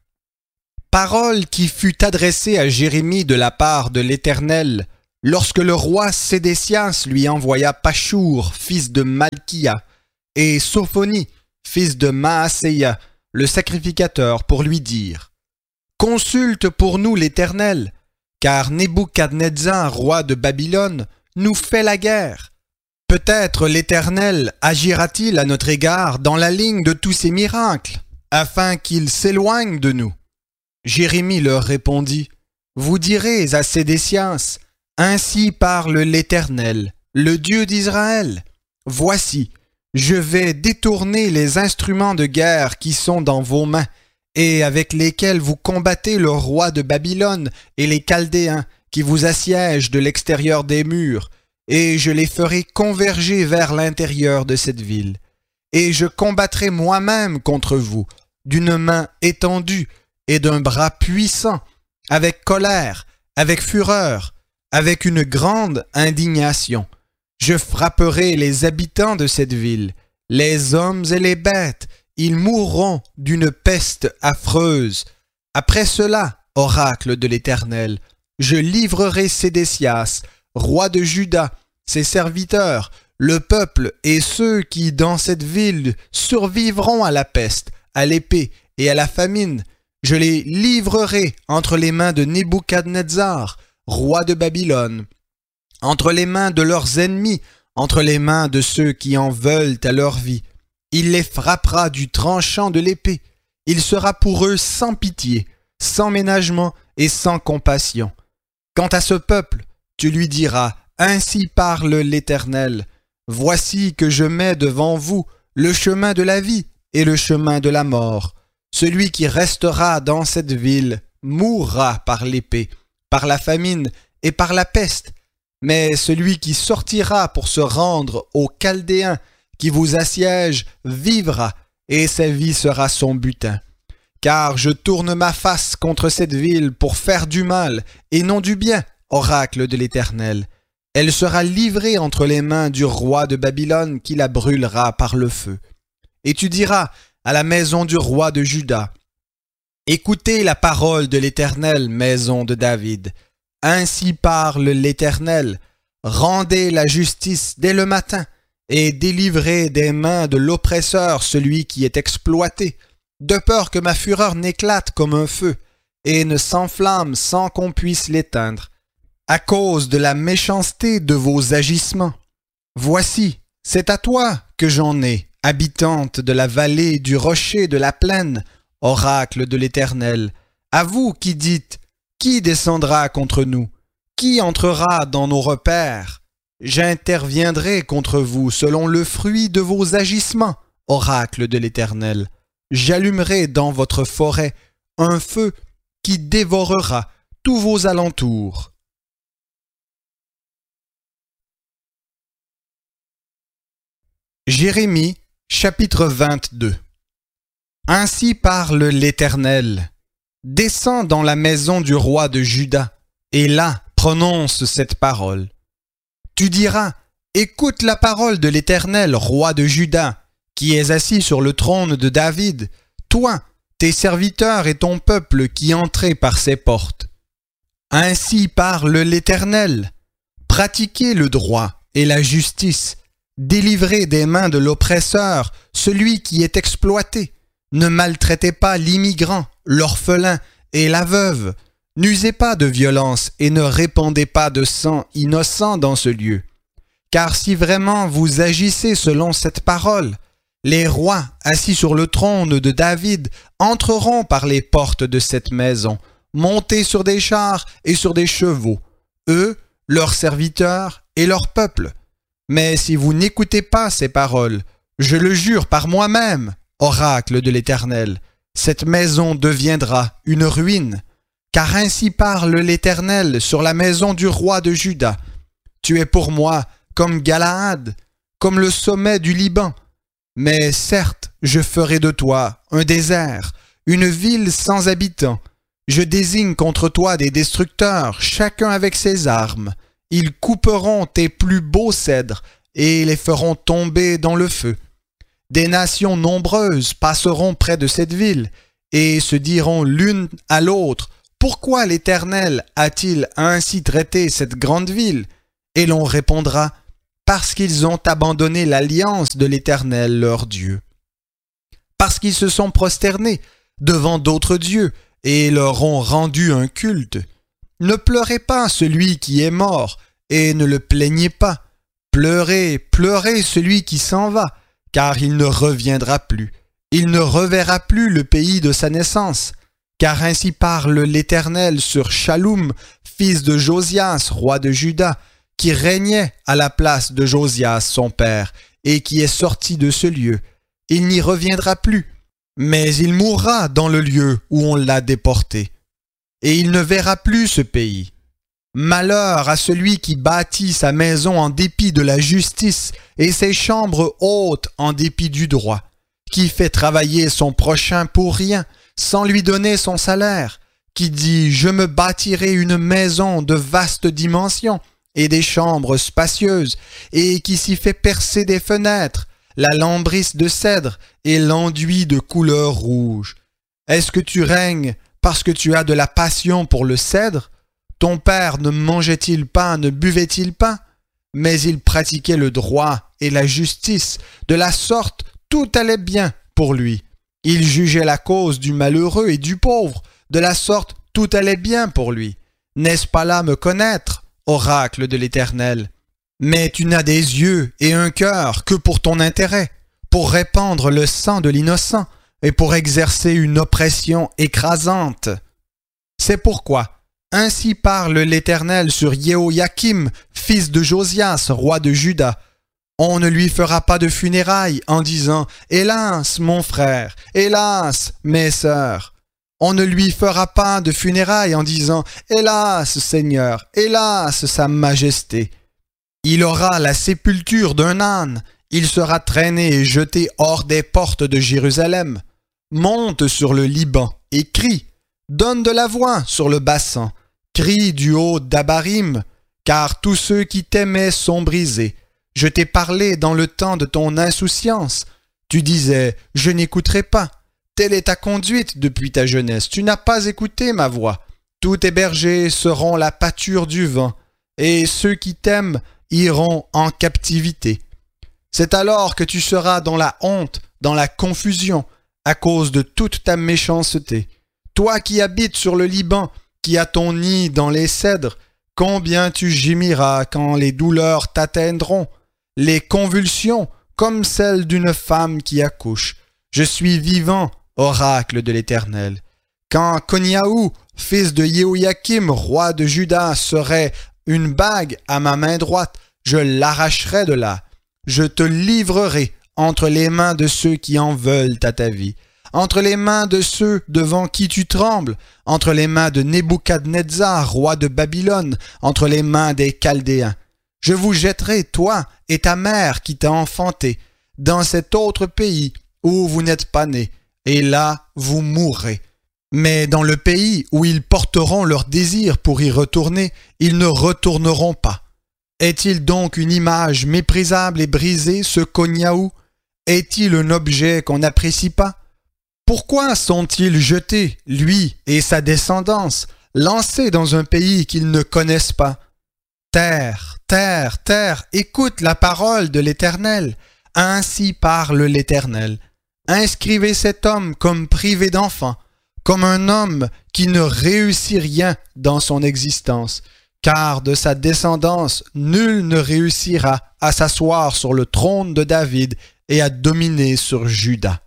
Parole qui fut adressée à Jérémie de la part de l'Éternel, lorsque le roi Sédécias lui envoya Pachour, fils de Malkia, et Sophonie, fils de Maaseia, le sacrificateur, pour lui dire « Consulte pour nous l'Éternel, car Nebuchadnezzar, roi de Babylone, nous fait la guerre. Peut-être l'Éternel agira-t-il à notre égard dans la ligne de tous ses miracles, afin qu'il s'éloigne de nous. » Jérémie leur répondit « Vous direz à Sédécias, ainsi parle l'Éternel, le Dieu d'Israël. Voici, je vais détourner les instruments de guerre qui sont dans vos mains et avec lesquels vous combattez le roi de Babylone et les Chaldéens qui vous assiègent de l'extérieur des murs, et je les ferai converger vers l'intérieur de cette ville. Et je combattrai moi-même contre vous, d'une main étendue et d'un bras puissant, avec colère, avec fureur, avec une grande indignation. Je frapperai les habitants de cette ville, les hommes et les bêtes, ils mourront d'une peste affreuse. Après cela, oracle de l'Éternel, je livrerai Sédécias, roi de Juda, ses serviteurs, le peuple et ceux qui, dans cette ville, survivront à la peste, à l'épée et à la famine. Je les livrerai entre les mains de Nebuchadnezzar, roi de Babylone, entre les mains de leurs ennemis, entre les mains de ceux qui en veulent à leur vie. Il les frappera du tranchant de l'épée. Il sera pour eux sans pitié, sans ménagement et sans compassion. Quant à ce peuple, tu lui diras, ainsi parle l'Éternel. Voici que je mets devant vous le chemin de la vie et le chemin de la mort. Celui qui restera dans cette ville mourra par l'épée, par la famine et par la peste. Mais celui qui sortira pour se rendre aux Chaldéens qui vous assiègent vivra, et sa vie sera son butin. Car je tourne ma face contre cette ville pour faire du mal et non du bien, oracle de l'Éternel. Elle sera livrée entre les mains du roi de Babylone qui la brûlera par le feu. Et tu diras à la maison du roi de Juda, « Écoutez la parole de l'Éternel, maison de David. Ainsi parle l'Éternel, rendez la justice dès le matin, et délivrez des mains de l'oppresseur celui qui est exploité, de peur que ma fureur n'éclate comme un feu, et ne s'enflamme sans qu'on puisse l'éteindre, à cause de la méchanceté de vos agissements. Voici, c'est à toi que j'en ai, habitante de la vallée du rocher de la plaine, oracle de l'Éternel, à vous qui dites, qui descendra contre nous? Qui entrera dans nos repères? J'interviendrai contre vous selon le fruit de vos agissements, oracle de l'Éternel. J'allumerai dans votre forêt un feu qui dévorera tous vos alentours. Jérémie, chapitre 22. Ainsi parle l'Éternel. Descends dans la maison du roi de Juda, et là prononce cette parole. Tu diras, écoute la parole de l'Éternel, roi de Juda, qui est assis sur le trône de David, toi, tes serviteurs et ton peuple qui entrez par ses portes. Ainsi parle l'Éternel. Pratiquez le droit et la justice, délivrez des mains de l'oppresseur celui qui est exploité. Ne maltraitez pas l'immigrant, l'orphelin et la veuve. N'usez pas de violence et ne répandez pas de sang innocent dans ce lieu. Car si vraiment vous agissez selon cette parole, les rois assis sur le trône de David entreront par les portes de cette maison, montés sur des chars et sur des chevaux, eux, leurs serviteurs et leur peuple. Mais si vous n'écoutez pas ces paroles, je le jure par moi-même, oracle de l'Éternel, cette maison deviendra une ruine. Car ainsi parle l'Éternel sur la maison du roi de Juda. Tu es pour moi comme Galaad, comme le sommet du Liban. Mais certes, je ferai de toi un désert, une ville sans habitants. Je désigne contre toi des destructeurs, chacun avec ses armes. Ils couperont tes plus beaux cèdres et les feront tomber dans le feu. Des nations nombreuses passeront près de cette ville et se diront l'une à l'autre, « Pourquoi l'Éternel a-t-il ainsi traité cette grande ville ?» Et l'on répondra, « Parce qu'ils ont abandonné l'alliance de l'Éternel leur Dieu. Parce qu'ils se sont prosternés devant d'autres dieux et leur ont rendu un culte. Ne pleurez pas celui qui est mort et ne le plaignez pas. Pleurez, pleurez celui qui s'en va, car il ne reviendra plus. Il ne reverra plus le pays de sa naissance. Car ainsi parle l'Éternel sur Shallum, fils de Josias, roi de Juda, qui régnait à la place de Josias son père, et qui est sorti de ce lieu. Il n'y reviendra plus, mais il mourra dans le lieu où on l'a déporté. Et il ne verra plus ce pays. Malheur à celui qui bâtit sa maison en dépit de la justice et ses chambres hautes en dépit du droit, qui fait travailler son prochain pour rien, sans lui donner son salaire, qui dit « Je me bâtirai une maison de vaste dimension et des chambres spacieuses, et qui s'y fait percer des fenêtres, la lambrisse de cèdre et l'enduit de couleur rouge. Est-ce que tu règnes parce que tu as de la passion pour le cèdre? Ton père ne mangeait-il pas, ne buvait-il pas? Mais il pratiquait le droit et la justice. De la sorte, tout allait bien pour lui. Il jugeait la cause du malheureux et du pauvre. De la sorte, tout allait bien pour lui. N'est-ce pas là me connaître, oracle de l'Éternel? Mais tu n'as des yeux et un cœur que pour ton intérêt, pour répandre le sang de l'innocent et pour exercer une oppression écrasante. C'est pourquoi, ainsi parle l'Éternel sur Jéhoïakim, fils de Josias, roi de Juda. On ne lui fera pas de funérailles en disant « Hélas, mon frère, hélas, mes sœurs !» On ne lui fera pas de funérailles en disant « Hélas, Seigneur, hélas, Sa Majesté !» Il aura la sépulture d'un âne, il sera traîné et jeté hors des portes de Jérusalem. Monte sur le Liban et crie, donne de la voix sur le bassin, crie du haut d'Abarim, car tous ceux qui t'aimaient sont brisés. Je t'ai parlé dans le temps de ton insouciance. Tu disais, je n'écouterai pas. Telle est ta conduite depuis ta jeunesse. Tu n'as pas écouté ma voix. Tous tes bergers seront la pâture du vent, et ceux qui t'aiment iront en captivité. C'est alors que tu seras dans la honte, dans la confusion, à cause de toute ta méchanceté. Toi qui habites sur le Liban, qui as ton nid dans les cèdres, combien tu gémiras quand les douleurs t'atteindront, les convulsions comme celles d'une femme qui accouche. Je suis vivant, oracle de l'Éternel. Quand Koniaou, fils de Jéhoïakim, roi de Juda, serait une bague à ma main droite, je l'arracherai de là. Je te livrerai entre les mains de ceux qui en veulent à ta vie, entre les mains de ceux devant qui tu trembles, entre les mains de Nebuchadnezzar, roi de Babylone, entre les mains des Chaldéens. Je vous jetterai, toi et ta mère qui t'a enfanté, dans cet autre pays où vous n'êtes pas nés, et là vous mourrez. Mais dans le pays où ils porteront leur désir pour y retourner, ils ne retourneront pas. Est-il donc une image méprisable et brisée, ce Koniaou? Est-il un objet qu'on n'apprécie pas? Pourquoi sont-ils jetés, lui et sa descendance, lancés dans un pays qu'ils ne connaissent pas? Terre, terre, terre, écoute la parole de l'Éternel. Ainsi parle l'Éternel. Inscrivez cet homme comme privé d'enfant, comme un homme qui ne réussit rien dans son existence, car de sa descendance nul ne réussira à s'asseoir sur le trône de David et à dominer sur Juda.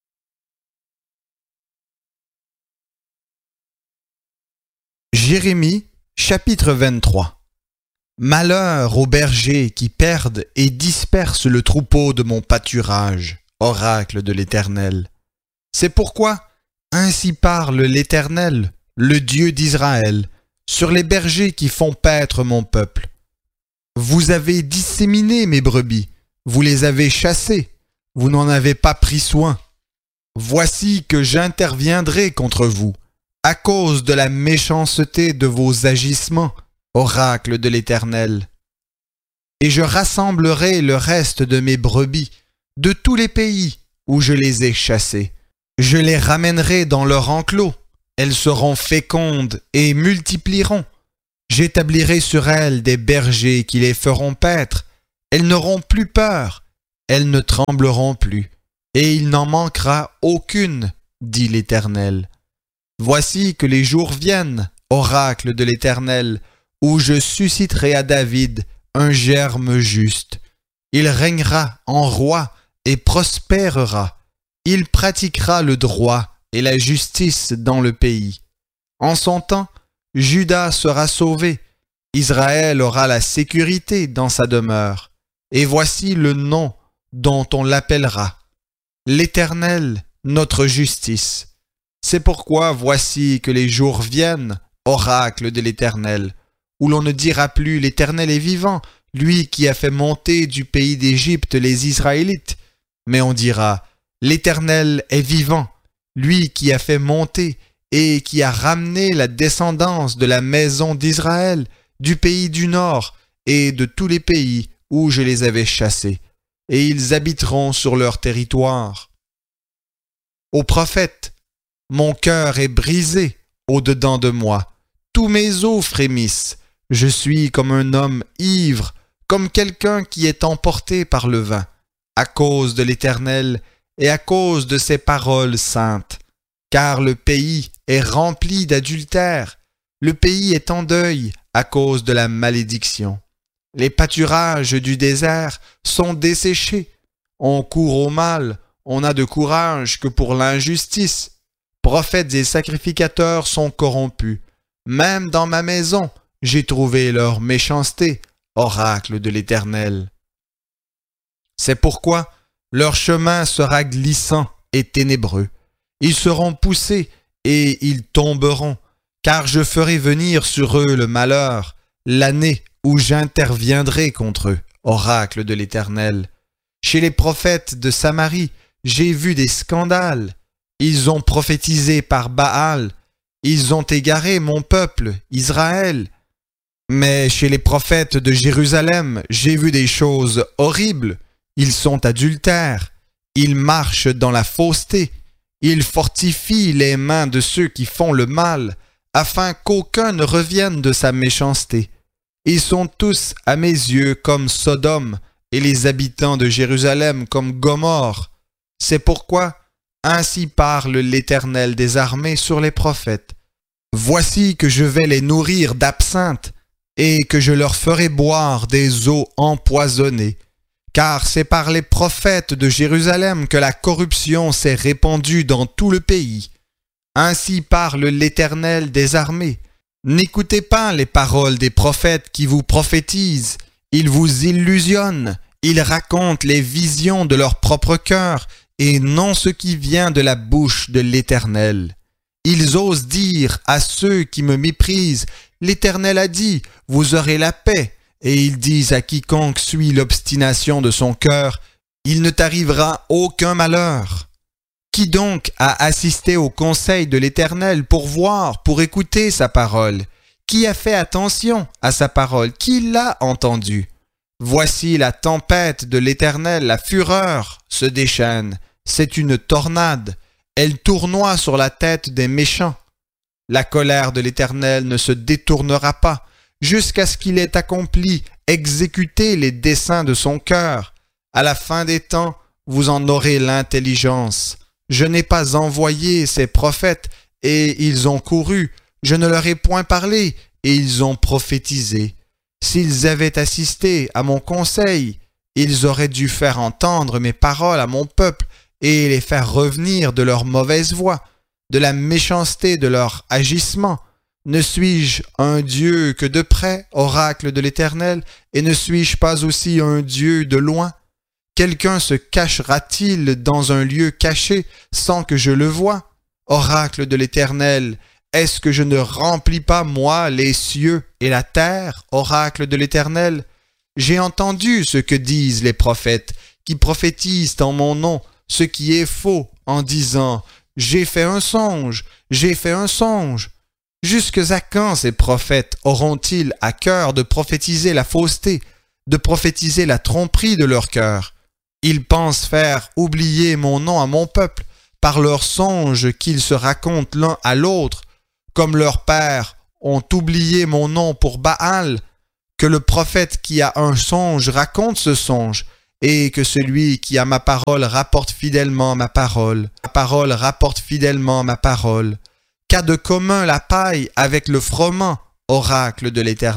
Jérémie, chapitre 23. Malheur aux bergers qui perdent et dispersent le troupeau de mon pâturage, oracle de l'Éternel. C'est pourquoi, ainsi parle l'Éternel, le Dieu d'Israël, sur les bergers qui font paître mon peuple. Vous avez disséminé mes brebis, vous les avez chassées, vous n'en avez pas pris soin. Voici que j'interviendrai contre vous, à cause de la méchanceté de vos agissements, oracle de l'Éternel. Et je rassemblerai le reste de mes brebis, de tous les pays où je les ai chassées. Je les ramènerai dans leur enclos. Elles seront fécondes et multiplieront. J'établirai sur elles des bergers qui les feront paître. Elles n'auront plus peur, elles ne trembleront plus, et il n'en manquera aucune, dit l'Éternel. Voici que les jours viennent, oracle de l'Éternel, où je susciterai à David un germe juste. Il régnera en roi et prospérera. Il pratiquera le droit et la justice dans le pays. En son temps, Juda sera sauvé, Israël aura la sécurité dans sa demeure. Et voici le nom dont on l'appellera: l'Éternel, notre justice. C'est pourquoi voici que les jours viennent, oracle de l'Éternel, où l'on ne dira plus: l'Éternel est vivant, lui qui a fait monter du pays d'Égypte les Israélites. Mais on dira: l'Éternel est vivant, lui qui a fait monter et qui a ramené la descendance de la maison d'Israël, du pays du nord et de tous les pays où je les avais chassés, et ils habiteront sur leur territoire. Ô prophète, mon cœur est brisé au-dedans de moi, tous mes os frémissent, je suis comme un homme ivre, comme quelqu'un qui est emporté par le vin, à cause de l'Éternel et à cause de ses paroles saintes. Car le pays est rempli d'adultère, le pays est en deuil à cause de la malédiction. Les pâturages du désert sont desséchés. On court au mal, on n'a de courage que pour l'injustice. Prophètes et sacrificateurs sont corrompus. Même dans ma maison, j'ai trouvé leur méchanceté, oracle de l'Éternel. C'est pourquoi leur chemin sera glissant et ténébreux. Ils seront poussés et ils tomberont, car je ferai venir sur eux le malheur, l'année où j'interviendrai contre eux, oracle de l'Éternel. Chez les prophètes de Samarie, j'ai vu des scandales. Ils ont prophétisé par Baal. Ils ont égaré mon peuple, Israël. Mais chez les prophètes de Jérusalem, j'ai vu des choses horribles. Ils sont adultères. Ils marchent dans la fausseté. Ils fortifient les mains de ceux qui font le mal, afin qu'aucun ne revienne de sa méchanceté. Ils sont tous à mes yeux comme Sodome, et les habitants de Jérusalem comme Gomorrhe. C'est pourquoi ainsi parle l'Éternel des armées sur les prophètes. Voici que je vais les nourrir d'absinthe, et que je leur ferai boire des eaux empoisonnées. Car c'est par les prophètes de Jérusalem que la corruption s'est répandue dans tout le pays. Ainsi parle l'Éternel des armées. N'écoutez pas les paroles des prophètes qui vous prophétisent. Ils vous illusionnent. Ils racontent les visions de leur propre cœur et non ce qui vient de la bouche de l'Éternel. Ils osent dire à ceux qui me méprisent: l'Éternel a dit, vous aurez la paix. Et ils disent à quiconque suit l'obstination de son cœur: il ne t'arrivera aucun malheur. Qui donc a assisté au conseil de l'Éternel pour voir, pour écouter sa parole? Qui a fait attention à sa parole? Qui l'a entendu? Voici la tempête de l'Éternel, la fureur se déchaîne. C'est une tornade. Elle tournoie sur la tête des méchants. La colère de l'Éternel ne se détournera pas, jusqu'à ce qu'il ait accompli, exécuté les desseins de son cœur. À la fin des temps, vous en aurez l'intelligence. Je n'ai pas envoyé ces prophètes, et ils ont couru. Je ne leur ai point parlé, et ils ont prophétisé. S'ils avaient assisté à mon conseil, ils auraient dû faire entendre mes paroles à mon peuple, et les faire revenir de leur mauvaise voie, de la méchanceté de leur agissement. Ne suis-je un Dieu que de près, oracle de l'Éternel, et ne suis-je pas aussi un Dieu de loin? Quelqu'un se cachera-t-il dans un lieu caché sans que je le voie? Oracle de l'Éternel, est-ce que je ne remplis pas, moi, les cieux et la terre, oracle de l'Éternel? J'ai entendu ce que disent les prophètes, qui prophétisent en mon nom, ce qui est faux, en disant « J'ai fait un songe, j'ai fait un songe ». Jusque à quand ces prophètes auront-ils à cœur de prophétiser la fausseté, de prophétiser la tromperie de leur cœur? Ils pensent faire oublier mon nom à mon peuple par leurs songes qu'ils se racontent l'un à l'autre, comme leurs pères ont oublié mon nom pour Baal, que le prophète qui a un songe raconte ce songe, et que celui qui a ma parole rapporte fidèlement ma parole. Ma parole rapporte fidèlement ma parole. Qu'a de commun la paille avec le froment, oracle de l'Éternel?